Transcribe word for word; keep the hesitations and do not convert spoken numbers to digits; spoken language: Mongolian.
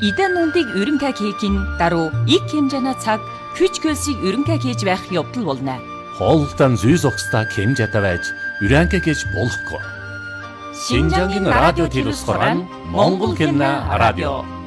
Идан нундыг өрөнгө хийхин даруй их хэмжээний цаг хүч хөлсийг өрөнгө хийж байх явдал болно. Хоолтон зүй зогсдоо хэмж ята байж өрөнгө хийж болохгүй. Шинжангийн радио телевизээр Монгол хэлний радио